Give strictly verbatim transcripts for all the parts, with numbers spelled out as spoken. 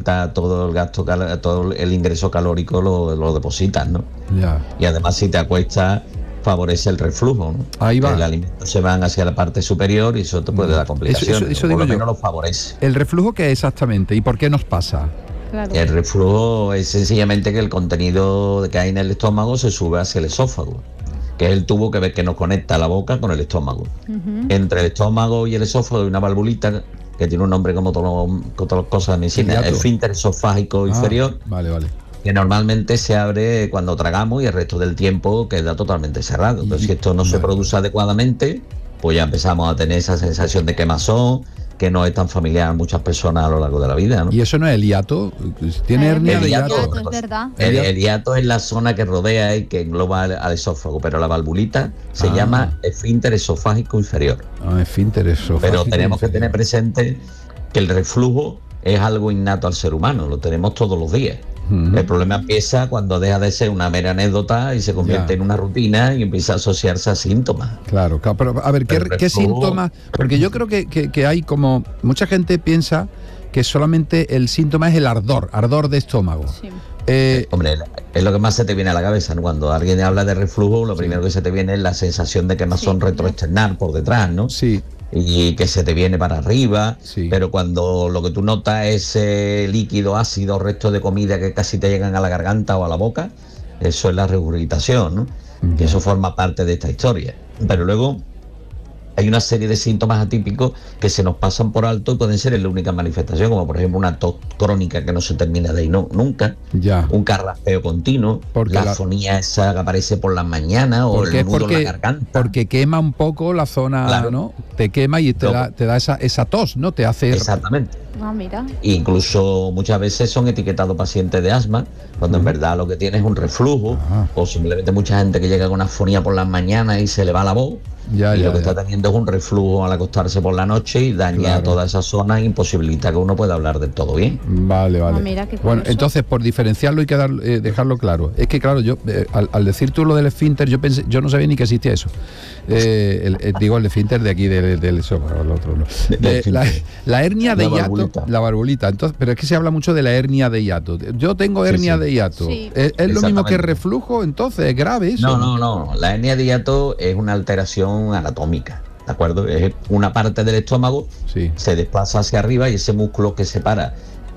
deposita todo el gasto, cal- todo el ingreso calórico lo, lo depositas, ¿no? Ya. Y además si te acuestas favorece el reflujo, ¿no? Ahí va. El alimento se van hacia la parte superior y eso te puede dar complicaciones. Eso- eso por digo lo yo. menos lo favorece. ¿El reflujo qué es exactamente y por qué nos pasa? Claro. El reflujo es sencillamente que el contenido que hay en el estómago se sube hacia el esófago, que es el tubo que, que nos conecta la boca con el estómago. Ujú. Entre el estómago y el esófago hay una valvulita que tiene un nombre como todo- como todas las cosas de medicina, El el hiato. esfínter esofágico Ah, inferior, Vale, vale. que normalmente se abre cuando tragamos y el resto del tiempo queda totalmente cerrado. Entonces, si esto no se Vale. produce adecuadamente, pues ya empezamos a tener esa sensación de quemazón, que no es tan familiar a muchas personas a lo largo de la vida, ¿no? ¿Y eso no es el hiato? ¿Tiene Eh, hernia el de hiato, hiato? hiato, es verdad. El, el hiato es la zona que rodea y que engloba al, al esófago, pero la valvulita se Ah. llama esfínter esofágico inferior. Ah, esfínter esofágico Pero tenemos que inferior. tener presente que el reflujo es algo innato al ser humano, lo tenemos todos los días. Ujú. El problema empieza cuando deja de ser una mera anécdota y se convierte Ya. en una rutina y empieza a asociarse a síntomas. Claro, claro, pero a ver, ¿qué, El qué reflujo- síntomas? Porque yo creo que, que- que hay como... Mucha gente piensa que solamente el síntoma es el ardor, ardor de estómago. Sí. Eh, Hombre, es lo que más se te viene a la cabeza, ¿no? Cuando alguien habla de reflujo, lo primero que se te viene es la sensación de quemazón Sí. retroexternar por detrás, ¿no? sí, Y que se te viene para arriba, Sí. pero cuando lo que tú notas es eh, líquido, ácido, restos de comida que casi te llegan a la garganta o a la boca, eso es la regurgitación, ¿no? Ya. Que eso forma parte de esta historia. Pero luego hay una serie de síntomas atípicos que se nos pasan por alto y pueden ser la única manifestación, como por ejemplo una tos crónica que no se termina de ir no, nunca, ya. un carraspeo continuo, Porque la la- afonía esa que aparece por las mañanas o Porque el es nudo en porque, la garganta. porque quema un poco la zona, Claro. ¿no? Te quema y te Luego- da, te da esa, esa tos, ¿no? Te hace... Exactamente. Ah, mira. Incluso muchas veces son etiquetados pacientes de asma, cuando en verdad lo que tiene es un reflujo, Ah. o simplemente mucha gente que llega con una afonía por las mañanas y se le va la voz, Ya, y ya, lo que ya. está teniendo es un reflujo al acostarse por la noche y daña Claro. toda esa zona e imposibilita que uno pueda hablar del todo bien. Vale, vale. Ah, mira, qué bueno, curioso. entonces, por diferenciarlo y quedar, eh, dejarlo claro. Es que, claro, yo eh, al, al decir tú lo del esfínter, yo pensé, yo no sabía ni que existía eso. Eh, el- el- digo, el esfínter de aquí, del, del esófago, el otro no. De- la, la hernia de La hiato, valvulita. la valvulita. Entonces, pero es que se habla mucho de la hernia de hiato. Yo tengo hernia sí. de hiato. Sí. ¿Es, es lo mismo que Exactamente. reflujo? Entonces, es grave eso. No, no, no. La hernia de hiato es una alteración anatómica, ¿de acuerdo? Es una parte del estómago, Sí. se desplaza hacia arriba y ese músculo que separa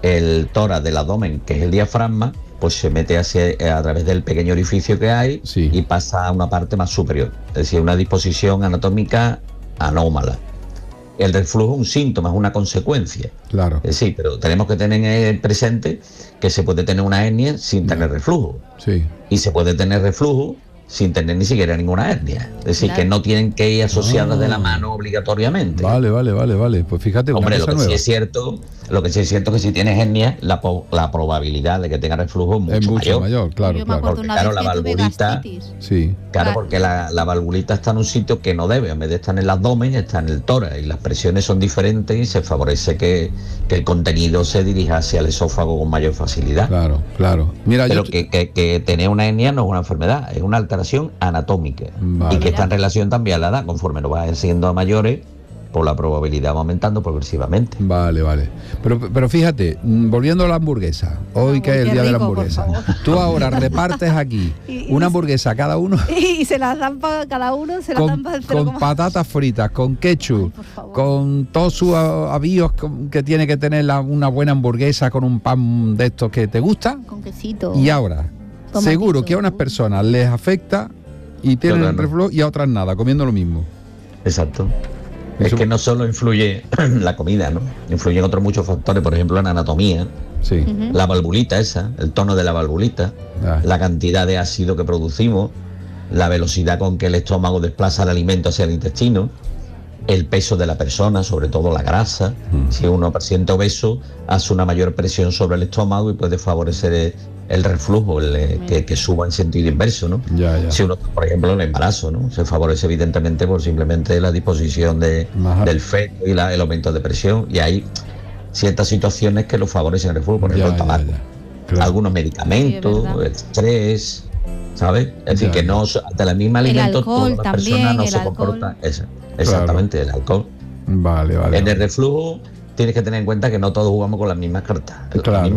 el tórax del abdomen, que es el diafragma, pues se mete hacia, eh, a través del pequeño orificio que hay Sí. y pasa a una parte más superior. Es decir, una disposición anatómica anómala. El reflujo es un síntoma, es una consecuencia. Claro. Eh, sí, pero tenemos que tener eh, presente que se puede tener una hernia sin tener reflujo. Sí. Y se puede tener reflujo sin tener ni siquiera ninguna hernia. Es decir, Claro. que no tienen que ir asociadas Ah. de la mano obligatoriamente. Vale, vale, vale, vale. Pues fíjate, una Hombre, lo cosa que sí nueva. es cierto, lo que sí es cierto es que si tienes hernia, la, po- la probabilidad de que tenga reflujo es mucho, es mucho mayor. mayor, claro, Yo me claro. acuerdo Porque, una claro, vez la que tuve valvulita- gastritis. Sí. Claro, Claro. porque la, la valvulita está en un sitio que no debe, en vez de estar en el abdomen, está en el tórax y las presiones son diferentes y se favorece que, que el contenido se dirija hacia el esófago con mayor facilidad. Claro, claro. Mira, Pero yo... que, que, que tener una hernia no es una enfermedad, es una alteración anatómica. Vale. Y que está en relación también a la edad, conforme nos va siendo mayores, pues la probabilidad va aumentando progresivamente. Vale, vale. Pero, pero fíjate, mm, volviendo a la hamburguesa, hoy Uy, que es el qué día de la rico, por hamburguesa, favor. tú ahora repartes aquí Y- y- una hamburguesa a cada uno Y se las dan para cada uno, se las dan con, para el con patatas fritas, con ketchup, Ay, por favor. con todos sus a- avíos con- que tiene que tener la- una buena hamburguesa con un pan de estos que te gusta. Con quesito. Y ahora, Tomatito. seguro que a unas personas les afecta y tienen Claro, no. reflujo y a otras nada, comiendo lo mismo. Exacto. Eso- Es que no solo influye la comida, ¿no? Influyen otros muchos factores, por ejemplo, la anatomía, Sí. Ujú. la valvulita esa, el tono de la valvulita, Ah. la cantidad de ácido que producimos, la velocidad con que el estómago desplaza el alimento hacia el intestino, el peso de la persona, sobre todo la grasa. Mm. Si uno paciente obeso hace una mayor presión sobre el estómago y puede favorecer el, el reflujo, el, eh, que, que suba en sentido inverso, ¿no? Ya, ya. Si uno, por ejemplo, el embarazo, ¿no? Se favorece evidentemente por simplemente la disposición de, Ajá. del feto y la- el aumento de presión. Y hay ciertas situaciones que lo favorecen el reflujo, por Ya, ejemplo, el ya, tabaco, ya. Claro. algunos medicamentos, Sí, es verdad. el estrés, ¿sabes? Es decir, Ya, que ya. no so- de la misma alimento alcohol todas las también, personas no el se alcohol. comportan. Esa- exactamente, el alcohol. Vale, vale. En el vale. reflujo tienes que tener en cuenta que no todos jugamos con las mismas cartas, Claro. las mismas